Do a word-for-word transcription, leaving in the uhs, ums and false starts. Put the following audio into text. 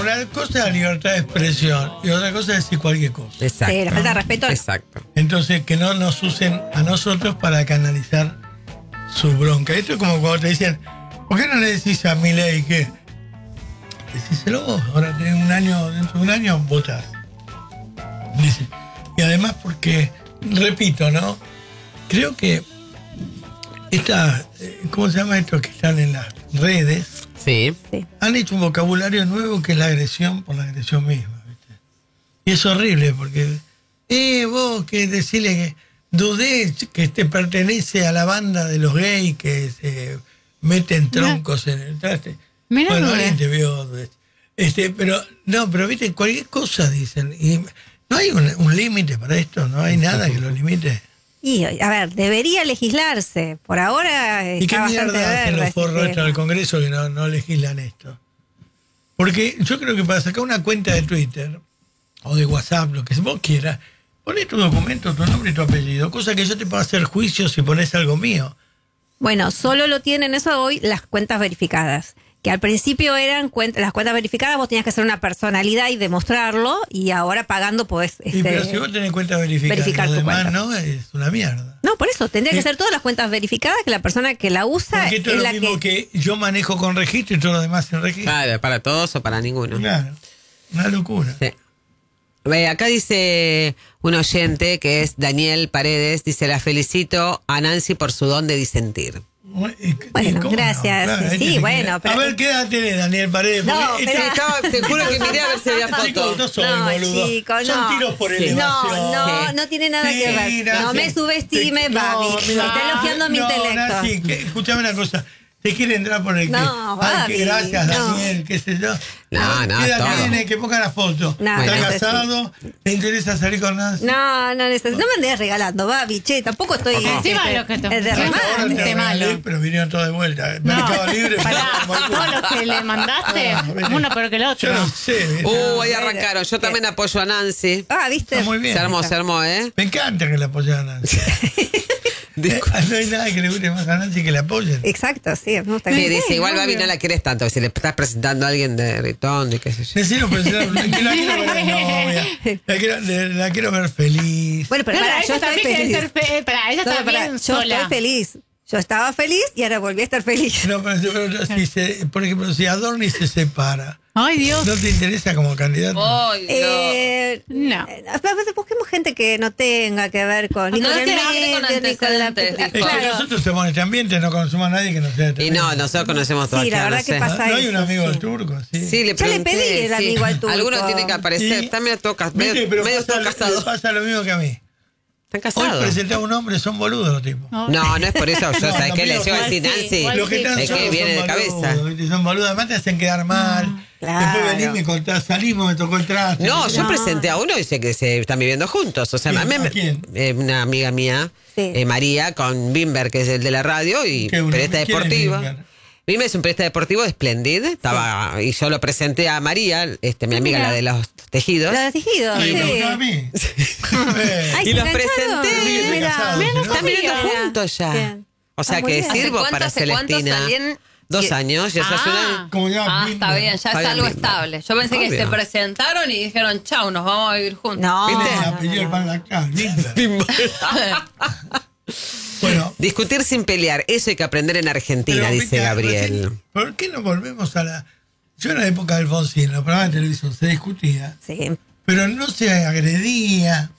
una cosa es la libertad de expresión y otra cosa es decir cualquier cosa. Exacto. Sí, la falta de respeto. Exacto. Entonces, que no nos usen a nosotros para canalizar su bronca. Esto es como cuando te dicen, ¿por qué no le decís a Milei que decíselo vos? Ahora tenés un año, dentro de un año votás. Dice. Y además porque, repito, ¿no? Creo que esta, ¿cómo se llama esto que están en las redes? Sí. Sí. Han hecho un vocabulario nuevo que es la agresión por la agresión misma, ¿viste? Y es horrible porque, eh, vos que decirle que dudé que te pertenece a la banda de los gays que se meten troncos en el traste. Mira, bueno, dudé. alguien te vio. Este, pero, no, pero viste, cualquier cosa dicen. Y no hay un, un límite para esto, no hay nada que lo limite. Y, a ver, debería legislarse. Por ahora ¿Y qué está bastante mierda hacen verde los ese forros tema. estos del Congreso que no, no legislan esto? Porque yo creo que para sacar una cuenta de Twitter o de WhatsApp, lo que vos quieras, ponés tu documento, tu nombre y tu apellido, cosa que yo te puedo hacer juicio si pones algo mío. Bueno, solo lo tienen eso hoy las cuentas verificadas. Que al principio eran cuentas, las cuentas verificadas, vos tenías que hacer una personalidad y demostrarlo, y ahora pagando podés... Y Este, pero si vos tenés cuenta verificada, verificar lo tu demás cuenta. no, es una mierda. No, por eso, tendría que Sí. ser todas las cuentas verificadas, que la persona que la usa Porque esto es es lo la mismo que... que... yo manejo con registro y todo lo demás sin registro. Claro, para todos o para ninguno. Claro, una locura. Sí. Ve, acá dice un oyente que es Daniel Paredes, dice, la felicito a Nancy por su don de disentir. Bueno, y- y Bueno, cómo no, gracias. claro, Sí, este se bueno, quiere- pero- A ver, ¿qué edad tenés, Daniel Paredes? No, Porque pero- este- Estaba- te juro que miré a ver si había Chicos, foto. no soy No, boludo. chicos, Son no. tiros por Sí. elevación. No, no, no tiene nada Sí, que ver. Nancy, No me subestime, te- Babi. no, mira, Está elogiando mi no, intelecto. Nancy, que- escúchame una cosa. Te quiere entrar por el que. No, Ay, Babi, que gracias, no. Daniel, qué sé yo. No, no, ¿Qué edad todo. tiene? Que ponga la foto. No, Está no sé casado, le interesa salir con Nancy. No, no necesito. No me andes regalando, Babi, che, tampoco estoy... Encima este, lo que te- es de Qué Ahora remate. te Qué malo. regalé, pero vinieron todos de vuelta. Mercado Libre. Pará, como el culo. todos los que le mandaste, Ah, viste. uno peor que el otro. Yo no sé. ¿viste? Uh, ahí arrancaron. Yo también apoyo a Nancy. Ah, ¿viste? Está muy bien. Se armó, se armó, ¿eh? Me encanta que la apoyen a Nancy. Discu- No hay nada que le guste más a Nancy que la apoyen. Exacto, sí, me gusta. Sí, que- dice, igual obvio. Babi no la querés tanto, si le estás presentando a alguien de Ritón y qué sé yo. Necesito presentar, la quiero, la quiero ver de novia. La quiero, la, la quiero ver feliz. Bueno, pero Pero pará, yo ella estoy también quiere feliz. ser fe- pará, ella No, está pará, bien yo sola. estoy feliz. Yo estaba feliz y ahora volví a estar feliz. No, pero, pero si se, por ejemplo, si Adorni se separa, Ay, Dios. ¿no te interesa como candidato? Ay, Eh, No. eh, busquemos gente que no tenga que ver con ni No con el sé, gente con medio, ni con la... antecedentes, Es que Claro. nosotros somos en este ambiente, no conocemos a nadie que no sea de este Y no, medio. nosotros conocemos todo Sí, la acá, verdad no que sé. pasa ¿No hay eso, un amigo sí. del turco? Sí. Sí, le Ya le pregunté. pedí el sí. amigo al turco. Alguno tiene que aparecer. Y- Está medio todo cas- ¿Viste? medio, Pero medio todo pasa, casado. pasa lo mismo que a mí. ¿Están Hoy casados? presenté a un hombre, son boludos los tipos. No. No, no es por eso. Yo, No, ¿sabes no, qué le amigo, llevo a igual decir, sí, Nancy? igual Los que sí. están Es que solos viene son de cabeza. boludos, ¿viste? Son boludos, además te hacen quedar mal. Claro. Después venís, me contás, salimos, me tocó el traste. No, yo No. presenté a uno y dice que se están viviendo juntos. O sea, ¿Quién? a mí ¿A me- quién? eh, una amiga mía, Sí. eh, María, con Bimber, que es el de la radio, y ¿Qué, uno? periodista ¿Quién es deportiva. Bimber? Bimber es un periodista deportivo de Splendid. Estaba, y yo lo presenté a María, este, mi amiga, Mira. la de los tejidos. La de tejido, Ay, sí. me gustó a mí. Eh, Ay, Y ¿se los engancharon? presenté. Mira, Casados, mira, ¿no? Están viviendo sabía. juntos ya. Bien. O sea Ah, muy que bien. sirvo ¿Hace para cuánto, hace cuánto Celestina. salían? Dos Y- años, ya se hace una- Ah, Como ya Ah, Bimber. está bien, ya Fabián es algo Bimber. estable. Yo pensé que Obvio. se presentaron y dijeron, chau, nos vamos a vivir juntos. No, ¿Quién es no, el no, apellido del no. pan lactal? Bimber. Bueno, Discutir sin pelear, eso hay que aprender en Argentina, pero, dice viste, Gabriel. recién, ¿por qué no volvemos a la... Yo en la época de Alfonsín, en los programas de televisión se discutía, Sí. pero no se agredía,